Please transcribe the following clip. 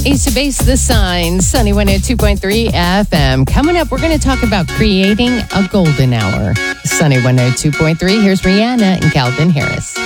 Ace to Base, The Sign, Sunny 102.3 FM. Coming up, we're going to talk about creating a golden hour. Sunny 102.3, here's Rihanna and Calvin Harris.